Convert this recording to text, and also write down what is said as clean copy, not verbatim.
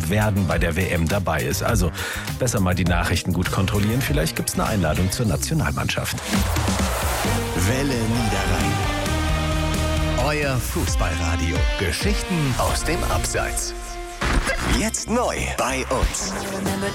Werden bei der WM dabei ist. Also besser mal die Nachrichten gut kontrollieren. Vielleicht gibt es eine Einladung zur Nationalmannschaft. Welle Niederrhein. Euer Fußballradio. Geschichten aus dem Abseits. Jetzt neu bei uns.